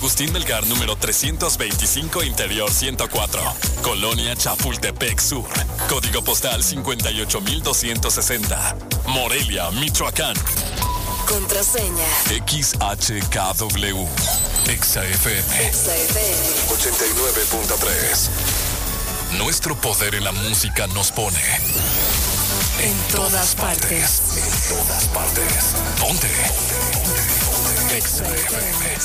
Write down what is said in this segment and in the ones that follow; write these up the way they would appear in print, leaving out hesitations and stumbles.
Agustín Melgar, número 325, Interior 104. Colonia Chapultepec Sur. Código postal 58260. Morelia, Michoacán. Contraseña. XHKW. XFM. 89.3. Nuestro poder en la música nos pone en todas partes. En todas partes. Ponte. XFM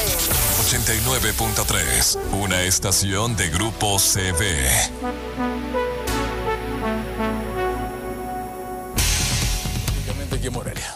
89.3. Una estación de Grupo CV. Únicamente aquí en Morelia.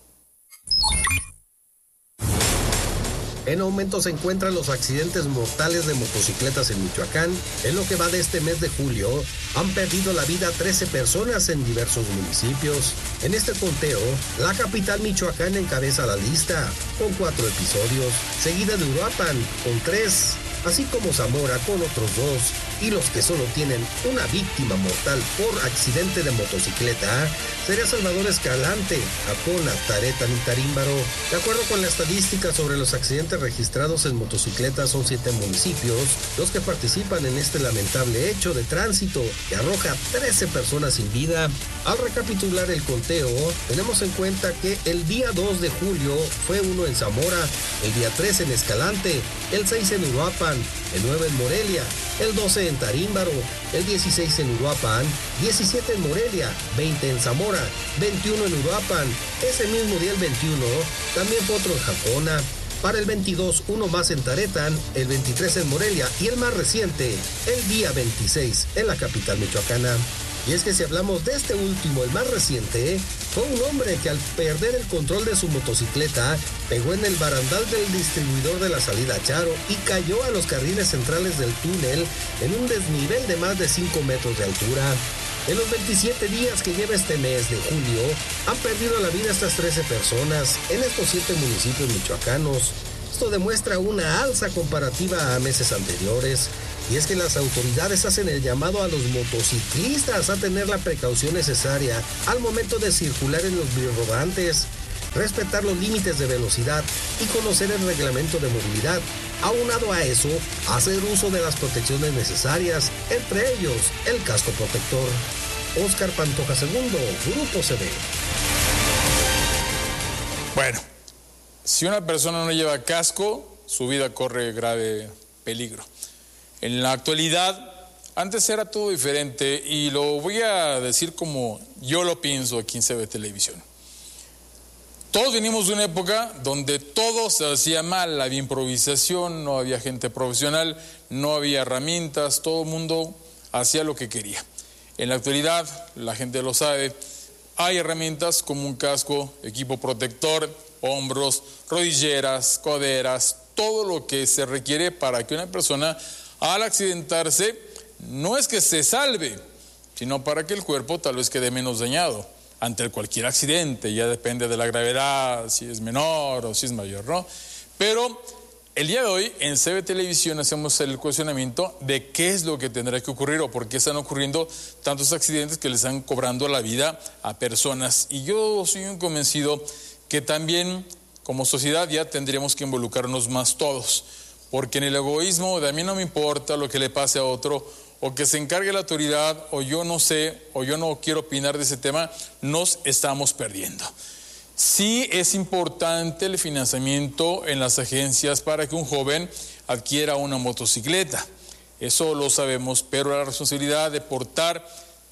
En aumento se encuentran los accidentes mortales de motocicletas en Michoacán. En lo que va de este mes de julio, han perdido la vida 13 personas en diversos municipios. En este conteo, la capital Michoacán encabeza la lista, con 4 episodios, seguida de Uruapan, con 3, así como Zamora, con otros 2, y los que solo tienen una víctima mortal por accidente de motocicleta sería Salvador Escalante, Acona, Taretan y Tarímbaro. De acuerdo con la estadística sobre los accidentes registrados en motocicletas, son 7 municipios los que participan en este lamentable hecho de tránsito que arroja 13 personas sin vida. Al recapitular el conteo, tenemos en cuenta que el día 2 de julio fue 1 en Zamora, el día 3 en Escalante, el 6 en Uruapan, el 9 en Morelia, el 12 en Tarímbaro, el 16 en Uruapan, 17 en Morelia, 20 en Zamora, 21 en Uruapan. Ese mismo día, el 21, también fue otro en Jacona. Para el 22, uno más en Taretan, el 23 en Morelia y el más reciente, el día 26, en la capital michoacana. Y es que si hablamos de este último, el más reciente, fue un hombre que al perder el control de su motocicleta, pegó en el barandal del distribuidor de la salida Charo y cayó a los carriles centrales del túnel en un desnivel de más de 5 metros de altura. En los 27 días que lleva este mes de julio, han perdido la vida estas 13 personas en estos 7 municipios michoacanos. Esto demuestra una alza comparativa a meses anteriores. Y es que las autoridades hacen el llamado a los motociclistas a tener la precaución necesaria al momento de circular en los birrodantes, respetar los límites de velocidad y conocer el reglamento de movilidad. Aunado a eso, hacer uso de las protecciones necesarias, entre ellos el casco protector. Óscar Pantoja II, Grupo CV. Bueno, si una persona no lleva casco, su vida corre grave peligro. En la actualidad, antes era todo diferente y lo voy a decir como yo lo pienso aquí en CB Televisión. Todos venimos de una época donde todo se hacía mal, había improvisación, no había gente profesional, no había herramientas, todo el mundo hacía lo que quería. En la actualidad, la gente lo sabe, hay herramientas como un casco, equipo protector, hombros, rodilleras, coderas, todo lo que se requiere para que una persona al accidentarse no es que se salve, sino para que el cuerpo tal vez quede menos dañado ante cualquier accidente. Ya depende de la gravedad, si es menor o si es mayor, ¿no? Pero el día de hoy en CB Televisión hacemos el cuestionamiento de qué es lo que tendrá que ocurrir o por qué están ocurriendo tantos accidentes que le están cobrando la vida a personas. Y yo soy un convencido que también como sociedad ya tendríamos que involucrarnos más todos. Porque en el egoísmo de a mí no me importa lo que le pase a otro, o que se encargue la autoridad, o yo no sé, o yo no quiero opinar de ese tema, nos estamos perdiendo. Sí es importante el financiamiento en las agencias para que un joven adquiera una motocicleta. Eso lo sabemos, pero la responsabilidad de portar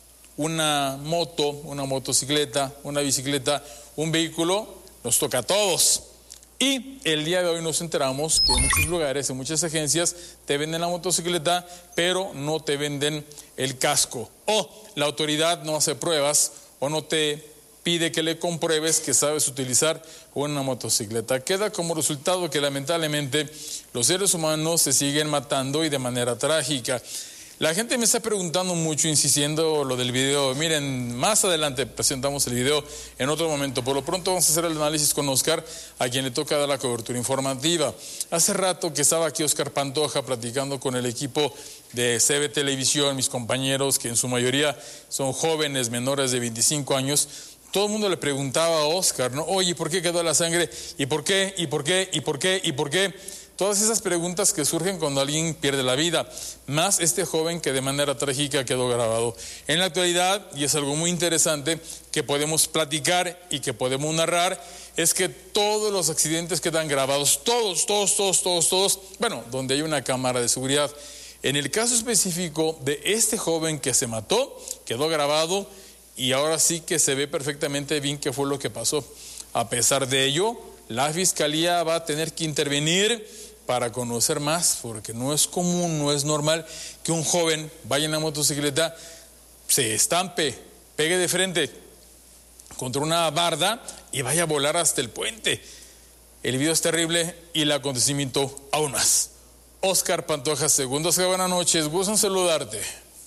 una moto, una motocicleta, una bicicleta, un vehículo, nos toca a todos. Y el día de hoy nos enteramos que en muchos lugares, en muchas agencias, te venden la motocicleta, pero no te venden el casco. O la autoridad no hace pruebas o no te pide que le compruebes que sabes utilizar una motocicleta. Queda como resultado que lamentablemente los seres humanos se siguen matando y de manera trágica. La gente me está preguntando mucho, insistiendo lo del video. Miren, más adelante presentamos el video en otro momento. Por lo pronto vamos a hacer el análisis con Óscar, a quien le toca dar la cobertura informativa. Hace rato que estaba aquí Óscar Pantoja platicando con el equipo de CB Televisión, mis compañeros, que en su mayoría son jóvenes menores de 25 años. Todo el mundo le preguntaba a Óscar, ¿no? Oye, ¿por qué quedó la sangre? ¿Y por qué? ¿Y por qué? ¿Y por qué? ¿Y por qué? todas esas preguntas que surgen cuando alguien pierde la vida, más este joven que de manera trágica quedó grabado. En la actualidad, y es algo muy interesante que podemos platicar y que podemos narrar, es que todos los accidentes quedan grabados, todos, bueno, donde hay una cámara de seguridad. En el caso específico de este joven que se mató, quedó grabado y ahora sí que se ve perfectamente bien qué fue lo que pasó. A pesar de ello, la Fiscalía va a tener que intervenir para conocer más, porque no es común, no es normal que un joven vaya en la motocicleta, se estampe, pegue de frente contra una barda y vaya a volar hasta el puente. El video es terrible y el acontecimiento aún más. Oscar Pantoja, segundo. Buenas noches, gusto en saludarte.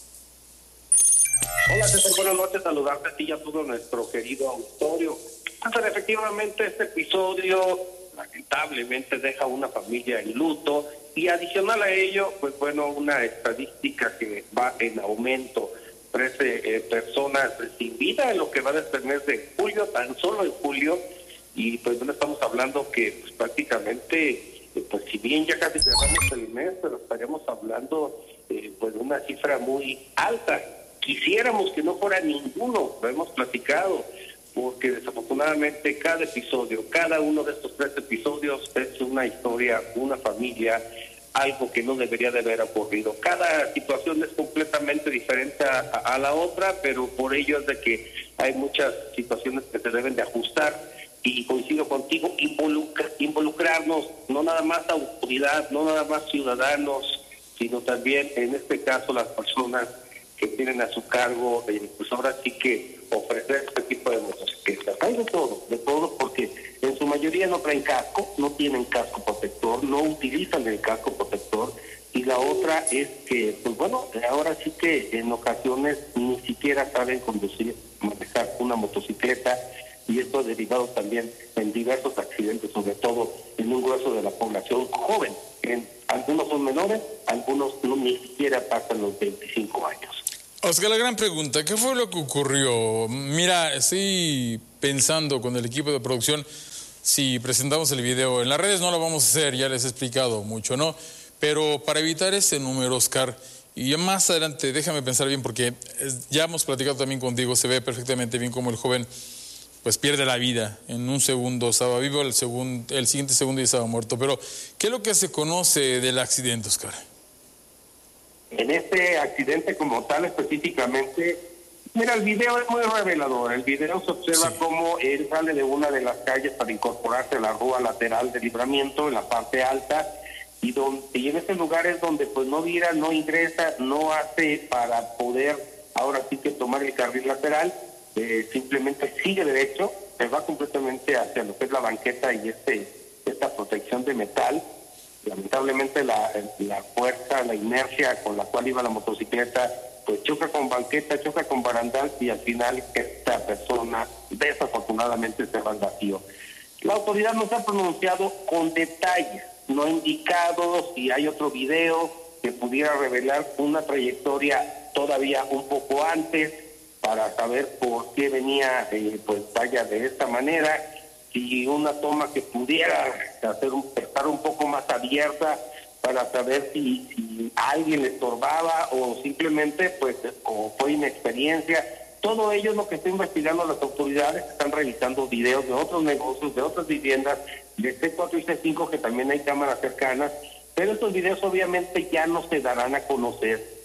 Hola César, buenas noches, saludarte a ti y a todo nuestro querido auditorio. Entonces, efectivamente, este episodio lamentablemente deja una familia en luto y adicional a ello, pues bueno, una estadística que va en aumento. 13 personas sin vida en lo que va de este mes de julio, tan solo en julio, y pues bueno, estamos hablando que pues, prácticamente, pues si bien ya casi cerramos el mes, pero estaríamos hablando pues de una cifra muy alta. Quisiéramos que no fuera ninguno, lo hemos platicado, porque desafortunadamente cada episodio, cada uno de estos 3 episodios es una historia, una familia, algo que no debería de haber ocurrido. Cada situación es completamente diferente a la otra, pero por ello es de que hay muchas situaciones que se deben de ajustar y coincido contigo, involucrarnos, no nada más autoridad, no nada más ciudadanos, sino también en este caso las personas que tienen a su cargo, pues ahora sí que ofrecer este tipo de motocicletas. Hay de todo, porque en su mayoría no traen casco, no tienen casco protector, no utilizan el casco protector, y la otra es que, pues bueno, ahora sí que en ocasiones ni siquiera saben conducir, manejar una motocicleta, y esto ha derivado también en diversos accidentes, sobre todo en un grueso de la población joven. Algunos son menores, algunos no ni siquiera pasan los 25 años. Oscar, la gran pregunta, ¿qué fue lo que ocurrió? Mira, estoy pensando con el equipo de producción si presentamos el video. En las redes no lo vamos a hacer, ya les he explicado mucho, ¿no? Pero para evitar ese número, Oscar, y ya más adelante, déjame pensar bien, porque ya hemos platicado también contigo, se ve perfectamente bien cómo el joven pues pierde la vida. En un segundo estaba vivo, el siguiente segundo ya estaba muerto. Pero, ¿qué es lo que se conoce del accidente, Oscar? En este accidente como tal específicamente, mira, el video es muy revelador. El video se observa cómo él sale de una de las calles para incorporarse a la rúa lateral de Libramiento, en la parte alta, y en ese lugar es donde pues no vira, no ingresa, no hace para poder ahora sí que tomar el carril lateral, simplemente sigue derecho, se va completamente hacia lo que es la banqueta y esta protección de metal. Lamentablemente la fuerza, la inercia con la cual iba la motocicleta, pues choca con banqueta, choca con barandal, y al final esta persona desafortunadamente se va al vacío. La autoridad nos ha pronunciado con detalles, no ha indicado si hay otro video que pudiera revelar una trayectoria todavía un poco antes para saber por qué venía pues vaya de esta manera, si una toma que pudiera estar un poco más abierta para saber si alguien le estorbaba o simplemente pues o fue inexperiencia. Todo ello es lo que está investigando las autoridades. Están revisando videos de otros negocios, de otras viviendas, de C4 y C5, que también hay cámaras cercanas, pero estos videos obviamente ya no se darán a conocer,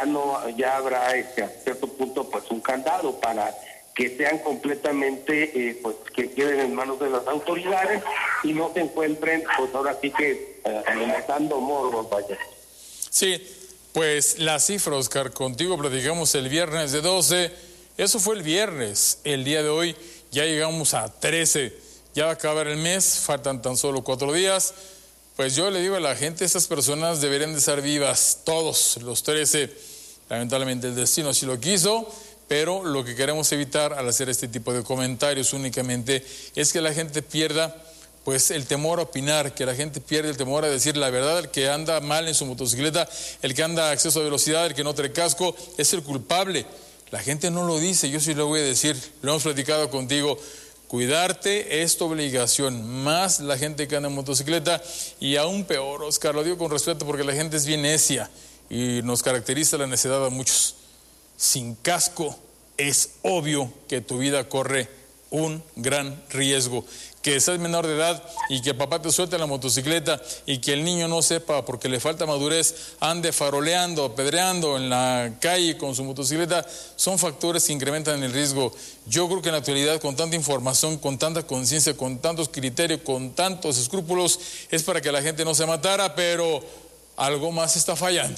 ya habrá a cierto punto pues un candado para que sean completamente, pues que queden en manos de las autoridades y no se encuentren, pues ahora sí que alimentando morbos, vaya. Sí, pues la cifra, Oscar, contigo platicamos el viernes de 12, eso fue el viernes, el día de hoy ya llegamos a 13, ya va a acabar el mes, faltan tan solo 4 días, pues yo le digo a la gente, estas personas deberían de estar vivas, todos los 13, lamentablemente el destino así lo quiso, pero lo que queremos evitar al hacer este tipo de comentarios únicamente es que la gente pierda pues el temor a opinar, que la gente pierda el temor a decir la verdad. El que anda mal en su motocicleta, el que anda a exceso de velocidad, el que no trae casco, es el culpable. La gente no lo dice, yo sí lo voy a decir, lo hemos platicado contigo. Cuidarte es tu obligación, más la gente que anda en motocicleta, y aún peor, Oscar, lo digo con respeto porque la gente es bien necia y nos caracteriza la necedad a muchos. Sin casco es obvio que tu vida corre un gran riesgo. Que seas menor de edad y que papá te suelte la motocicleta y que el niño no sepa porque le falta madurez, ande faroleando, pedreando en la calle con su motocicleta, son factores que incrementan el riesgo. Yo creo que en la actualidad, con tanta información, con tanta conciencia, con tantos criterios, con tantos escrúpulos, es para que la gente no se matara, pero algo más está fallando.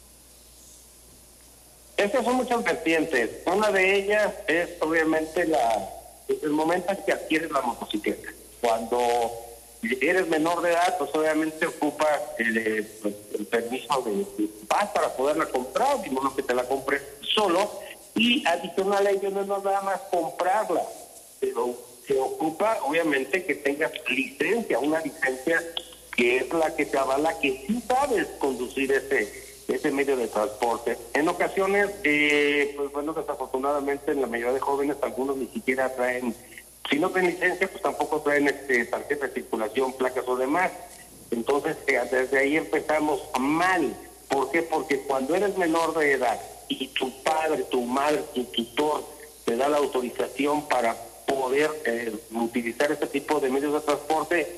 Estas son muchas vertientes. Una de ellas es obviamente el momento en que adquieres la motocicleta. Cuando eres menor de edad, pues obviamente ocupas el permiso de paz para poderla comprar, y no que te la compres solo. Y adicional a ello no es nada más comprarla, pero se ocupa obviamente que tengas licencia, una licencia que es la que te avala que sí sabes conducir ese medio de transporte. En ocasiones, pues bueno, desafortunadamente en la mayoría de jóvenes, algunos ni siquiera traen, si no traen licencia, pues tampoco traen tarjeta de circulación, placas o demás. Entonces, desde ahí empezamos mal. ¿Por qué? Porque cuando eres menor de edad y tu padre, tu madre, tu tutor te da la autorización para poder utilizar este tipo de medios de transporte,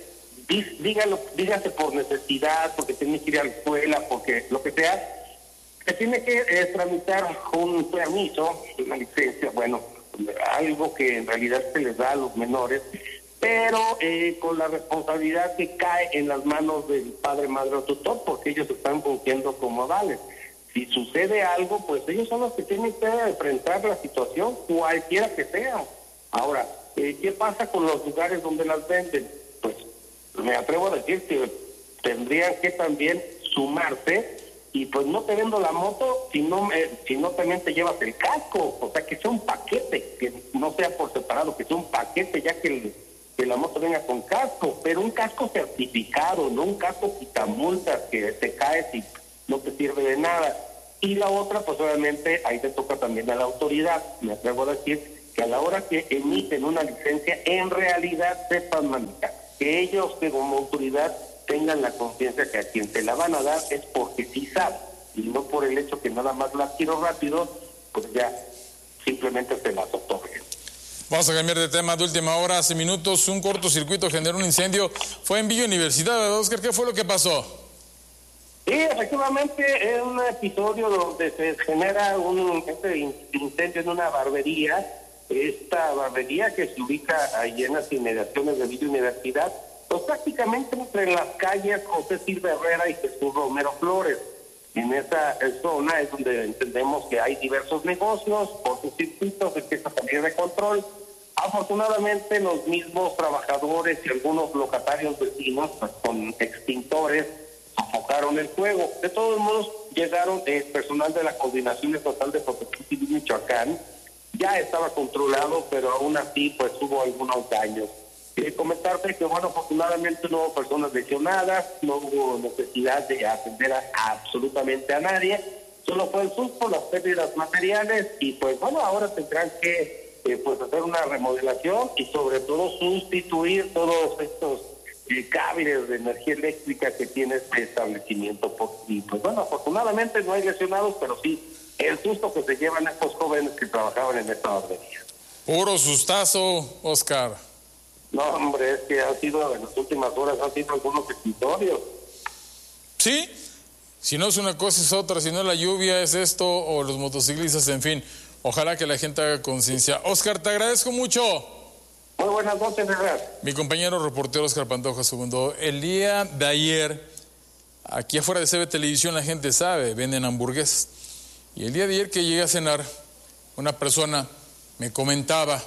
dígase por necesidad, porque tiene que ir a la escuela, porque lo que sea, se tiene que tramitar un permiso, una licencia, bueno, algo que en realidad se les da a los menores, pero con la responsabilidad que cae en las manos del padre, madre o tutor, porque ellos están fungiendo como avales. Si sucede algo, pues ellos son los que tienen que enfrentar la situación, cualquiera que sea. Ahora, ¿qué pasa con los lugares donde las venden? Pues me atrevo a decir que tendrían que también sumarse, y pues no te vendo la moto si no también te llevas el casco, o sea, que sea un paquete, que no sea por separado, que sea un paquete, ya que la moto venga con casco, pero un casco certificado, no un casco quitamultas que te caes y no te sirve de nada. Y la otra, pues obviamente ahí te toca también a la autoridad. Me atrevo a decir que a la hora que emiten una licencia, en realidad sepan manejar, que ellos que como autoridad tengan la conciencia que a quien te la van a dar es porque sí sabe, y no por el hecho que nada más la adquiero rápido, pues ya simplemente se las otorguen. Vamos a cambiar de tema de última hora. Hace minutos un cortocircuito generó un incendio. Fue en Villa Universidad, ¿verdad, Oscar? ¿Qué fue lo que pasó? Sí, efectivamente es un episodio donde se genera un incendio en una barbería. Esta barbería que se ubica ahí en las inmediaciones de Villa Universidad, pues prácticamente entre las calles José Silva Herrera y Jesús Romero Flores. En esa zona es donde entendemos que hay diversos negocios, cortocircuitos, empieza a salir de control. Afortunadamente los mismos trabajadores y algunos locatarios vecinos, pues, con extintores, sofocaron el fuego. De todos modos, llegaron el personal de la Coordinación Estatal de Protección Civil Michoacán. Ya estaba controlado, pero aún así pues hubo algunos daños. Comentarte que, bueno, afortunadamente no hubo personas lesionadas, no hubo necesidad de atender absolutamente a nadie, solo fue el susto, las pérdidas materiales, y pues bueno, ahora tendrán que pues hacer una remodelación y sobre todo sustituir todos estos cables de energía eléctrica que tiene este establecimiento. Y pues bueno, afortunadamente no hay lesionados, pero sí el susto que se llevan estos jóvenes que trabajaban en esta barbería. Puro sustazo, Oscar. No, hombre, es que han sido, en las últimas horas, han sido algunos episodios. Sí, si no es una cosa es otra, si no la lluvia es esto, o los motociclistas, en fin. Ojalá que la gente haga conciencia. Oscar, te agradezco mucho. Muy buenas noches, ¿verdad? Mi compañero reportero Oscar Pantoja II. El día de ayer, aquí afuera de CB Televisión, la gente sabe, venden hamburguesas. Y el día de ayer que llegué a cenar, una persona me comentaba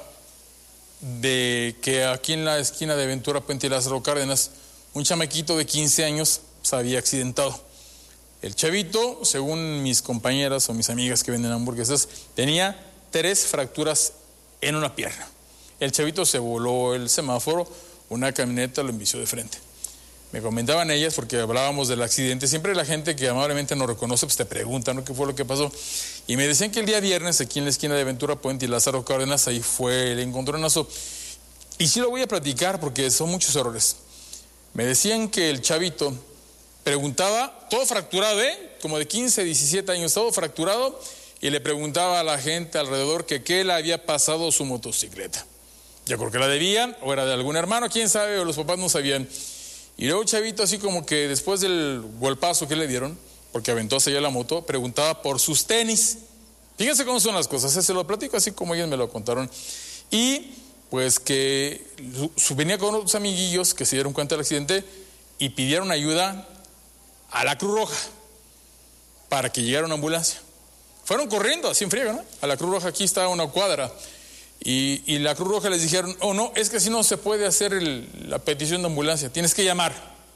de que aquí en la esquina de Ventura Puente y Lázaro Cárdenas, un chamaquito de 15 años se había accidentado. El chavito, según mis compañeras o mis amigas que venden hamburguesas, tenía 3 fracturas en una pierna. El chavito se voló el semáforo, una camioneta lo embistió de frente. Me comentaban ellas, porque hablábamos del accidente, siempre la gente que amablemente nos reconoce, pues te pregunta, ¿no?, qué fue lo que pasó. Y me decían que el día viernes, aquí en la esquina de Ventura Puente y Lázaro Cárdenas, ahí fue el encontronazo. Y sí lo voy a platicar porque son muchos errores. Me decían que el chavito preguntaba, todo fracturado, como de 15, 17 años, todo fracturado, y le preguntaba a la gente alrededor que qué le había pasado a su motocicleta. Yo creo que la debían, o era de algún hermano, quién sabe, o los papás no sabían. Y luego el chavito, así como que después del golpazo que le dieron, porque aventó hacia allá la moto, preguntaba por sus tenis. Fíjense cómo son las cosas, se lo platico así como ellos me lo contaron. Y pues que venía con otros amiguillos que se dieron cuenta del accidente y pidieron ayuda a la Cruz Roja para que llegara una ambulancia. Fueron corriendo así en friega, ¿no? A la Cruz Roja, aquí está una cuadra. Y la Cruz Roja les dijeron, oh no, es que así no se puede hacer la petición de ambulancia, tienes que llamar.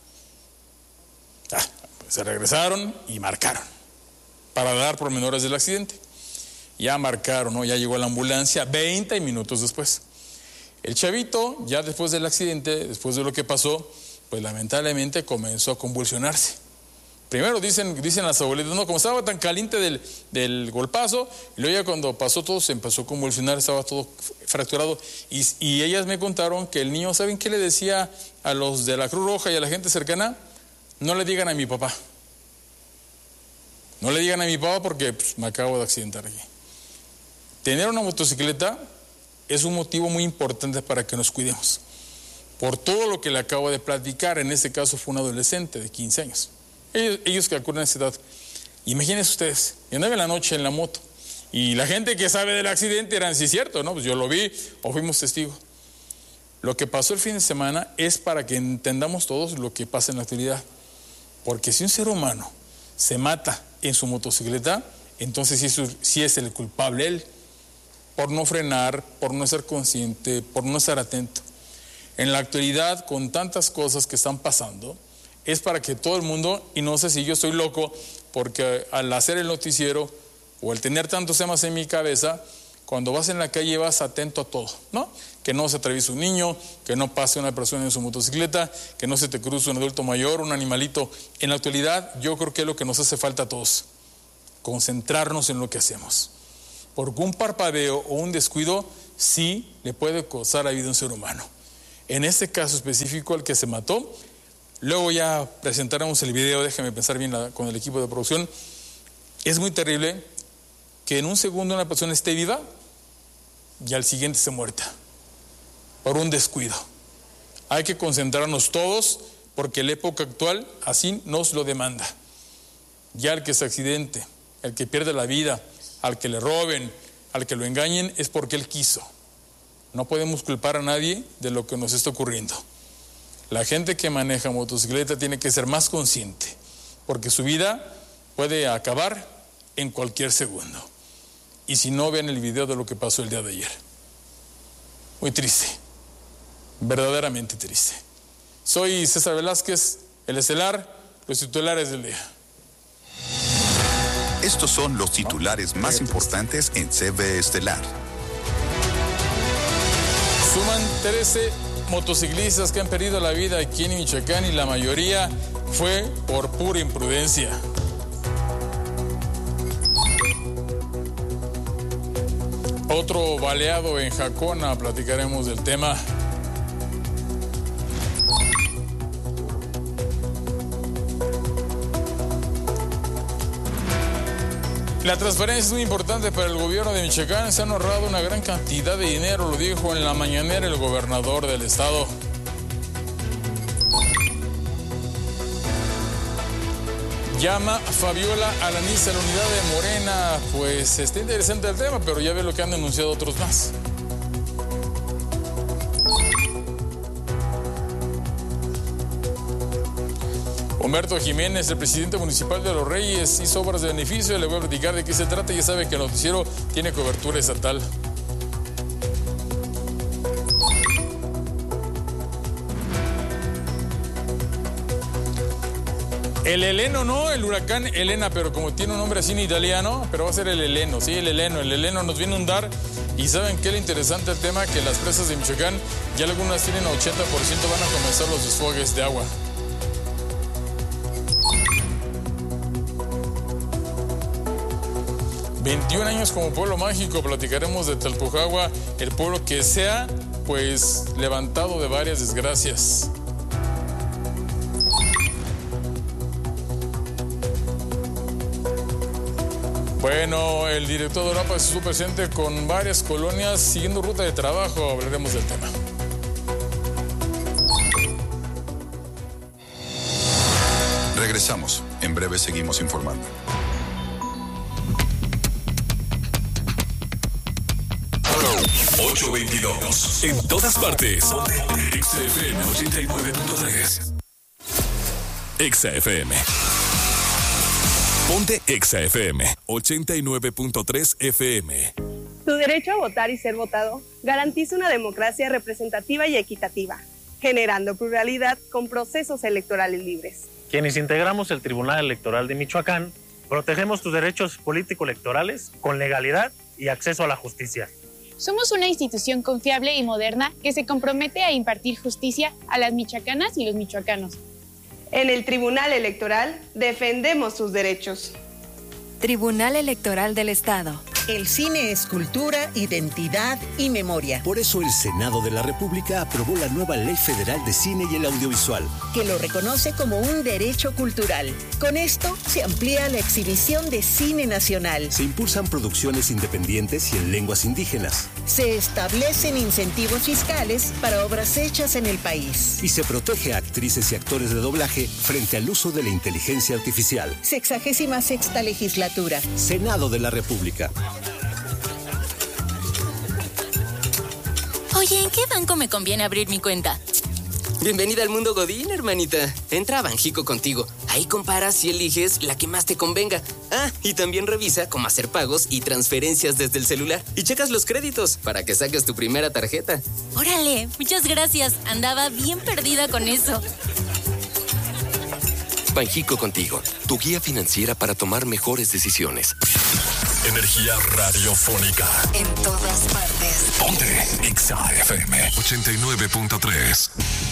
Pues se regresaron y marcaron para dar pormenores del accidente. Ya marcaron, ¿no? Ya llegó la ambulancia 20 minutos después. El chavito, ya después del accidente, después de lo que pasó, pues lamentablemente comenzó a convulsionarse. Primero dicen las abuelitas, no, como estaba tan caliente del golpazo, y luego ya cuando pasó todo se empezó a convulsionar, estaba todo fracturado, y ellas me contaron que el niño, ¿saben qué le decía a los de la Cruz Roja y a la gente cercana? No le digan a mi papá. No le digan a mi papá porque pues, me acabo de accidentar aquí. Tener una motocicleta es un motivo muy importante para que nos cuidemos. Por todo lo que le acabo de platicar, en este caso fue un adolescente de 15 años. Ellos calculan esa edad. Imagínense ustedes, yo andaba en la noche en la moto y la gente que sabe del accidente eran, sí, cierto, ¿no? Pues yo lo vi o fuimos testigos. Lo que pasó el fin de semana es para que entendamos todos lo que pasa en la actualidad. Porque si un ser humano se mata en su motocicleta, entonces sí es el culpable él, por no frenar, por no ser consciente, por no estar atento. En la actualidad, con tantas cosas que están pasando, es para que todo el mundo, y no sé si yo estoy loco, porque al hacer el noticiero o al tener tantos temas en mi cabeza, cuando vas en la calle vas atento a todo, ¿no? Que no se atraviese un niño, que no pase una persona en su motocicleta, que no se te cruce un adulto mayor, un animalito. En la actualidad, yo creo que es lo que nos hace falta a todos, concentrarnos en lo que hacemos. Porque un parpadeo o un descuido sí le puede costar la vida a un ser humano. En este caso específico, el que se mató, luego ya presentaremos el video, déjame pensar bien con el equipo de producción. Es muy terrible que en un segundo una persona esté viva y al siguiente esté muerta por un descuido. Hay que concentrarnos todos porque la época actual así nos lo demanda. Ya el que se accidente, el que pierde la vida, al que le roben, al que lo engañen, es porque él quiso. No podemos culpar a nadie de lo que nos está ocurriendo. La gente que maneja motocicleta tiene que ser más consciente, porque su vida puede acabar en cualquier segundo. Y si no, vean el video de lo que pasó el día de ayer. Muy triste, verdaderamente triste. Soy César Velázquez, el Estelar, los titulares del día. Estos son los titulares más importantes en CB Estelar. Suman 13 motociclistas que han perdido la vida aquí en Michoacán y la mayoría fue por pura imprudencia. Otro baleado en Jacona, platicaremos del tema. La transparencia es muy importante para el gobierno de Michoacán. Se han ahorrado una gran cantidad de dinero, lo dijo en la mañanera el gobernador del estado. Llama Fabiola Alanís a la unidad de Morena. Pues está interesante el tema, pero ya ve lo que han denunciado otros más. Humberto Jiménez, el presidente municipal de Los Reyes, hizo obras de beneficio. Le voy a platicar de qué se trata. Ya sabe que el noticiero tiene cobertura estatal. El Eleno, no, el huracán Elena, pero como tiene un nombre así en italiano, pero va a ser el Eleno, sí, el Eleno nos viene a inundar. Y ¿saben qué es lo interesante el tema? Que las presas de Michoacán, ya algunas tienen 80%, van a comenzar los desfogues de agua. ...21 años como pueblo mágico, platicaremos de Talpujagua, el pueblo que se ha pues levantado de varias desgracias. Bueno, el director de Europa estuvo presente con varias colonias siguiendo ruta de trabajo. Hablaremos del tema. Regresamos. En breve seguimos informando. .822 en todas partes. XFM 89.3. XFM. Ponte XFM 89.3 FM. Tu derecho a votar y ser votado garantiza una democracia representativa y equitativa, generando pluralidad con procesos electorales libres. Quienes integramos el Tribunal Electoral de Michoacán, protegemos tus derechos político-electorales con legalidad y acceso a la justicia. Somos una institución confiable y moderna que se compromete a impartir justicia a las michoacanas y los michoacanos. En el Tribunal Electoral defendemos tus derechos. Tribunal Electoral del Estado. El cine es cultura, identidad y memoria. Por eso el Senado de la República aprobó la nueva Ley Federal de Cine y el Audiovisual, que lo reconoce como un derecho cultural. Con esto se amplía la exhibición de cine nacional. Se impulsan producciones independientes y en lenguas indígenas. Se establecen incentivos fiscales para obras hechas en el país. Y se protege a actrices y actores de doblaje frente al uso de la inteligencia artificial. 66ª legislatura. Senado de la República. Oye, ¿en qué banco me conviene abrir mi cuenta? Bienvenida al mundo Godín, hermanita. Entra a Banjico Contigo. Ahí comparas y eliges la que más te convenga. Ah, y también revisa cómo hacer pagos y transferencias desde el celular. Y checas los créditos para que saques tu primera tarjeta. Órale, muchas gracias. Andaba bien perdida con eso. Banjico Contigo, tu guía financiera para tomar mejores decisiones. Energía radiofónica. En todas partes. Ponte XFM 89.3.